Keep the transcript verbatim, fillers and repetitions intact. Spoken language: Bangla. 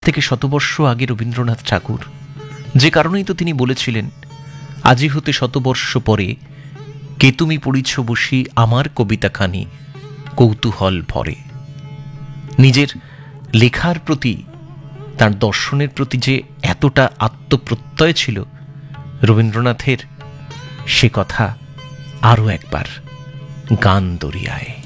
থেকে শতবর্ষ আগে রবীন্দ্রনাথ ঠাকুর, যে কারণেই তো তিনি বলেছিলেন, আজি হতে শতবর্ষ পরে কে তুমি পড়িছ বসি আমার কবিতাখানি কৌতূহল ভরে। নিজের লেখার প্রতি, তার দর্শনের প্রতি যে এতটা আত্মপ্রত্যয় ছিল রবীন্দ্রনাথের, সে কথা আরও একবার গান দরিয়ায়।